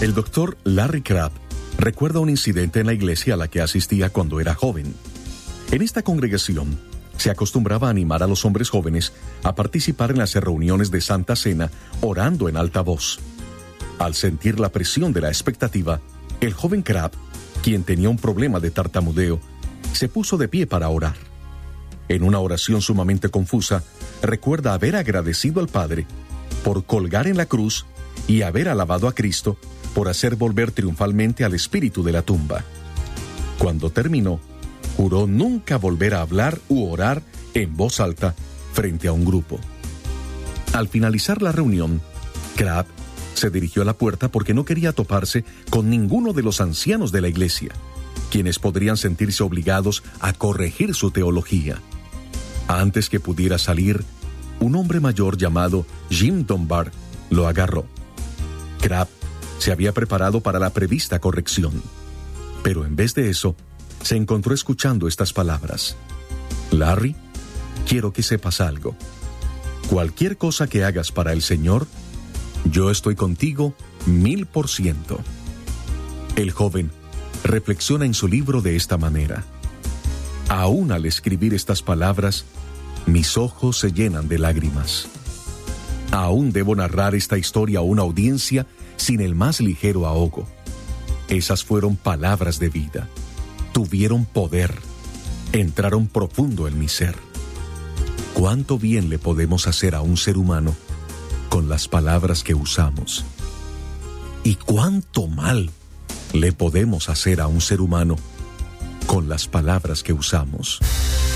El doctor Larry Crabb recuerda un incidente en la iglesia a la que asistía cuando era joven. En esta congregación se acostumbraba a animar a los hombres jóvenes a participar en las reuniones de Santa Cena orando en alta voz. Al sentir la presión de la expectativa, el joven Crabb, quien tenía un problema de tartamudeo, se puso de pie para orar. En una oración sumamente confusa, recuerda haber agradecido al Padre por colgar en la cruz y haber alabado a Cristo por hacer volver triunfalmente al espíritu de la tumba. Cuando terminó, juró nunca volver a hablar u orar en voz alta frente a un grupo. Al finalizar la reunión, Crabb se dirigió a la puerta porque no quería toparse con ninguno de los ancianos de la iglesia, quienes podrían sentirse obligados a corregir su teología. Antes que pudiera salir, un hombre mayor llamado Jim Dunbar lo agarró. Crabb se había preparado para la prevista corrección, pero en vez de eso, se encontró escuchando estas palabras: Larry, quiero que sepas algo. Cualquier cosa que hagas para el Señor, yo estoy contigo 1000%. El joven reflexiona en su libro de esta manera: aún al escribir estas palabras, mis ojos se llenan de lágrimas. Aún debo narrar esta historia a una audiencia sin el más ligero ahogo. Esas fueron palabras de vida. Tuvieron poder. Entraron profundo en mi ser. ¿Cuánto bien le podemos hacer a un ser humano con las palabras que usamos? ¿Y cuánto mal le podemos hacer a un ser humano con las palabras que usamos?